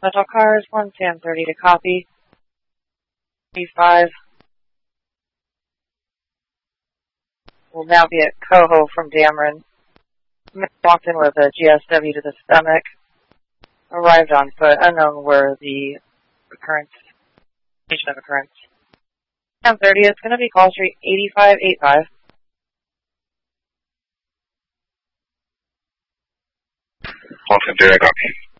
Metal cars, 11030 to copy. B5 will now be at Coho from Dameron. Walked in with a GSW to the stomach. Arrived on foot, unknown where the occurrence, station of occurrence. 1030, it's going to be Call Street 8585. 110, copy.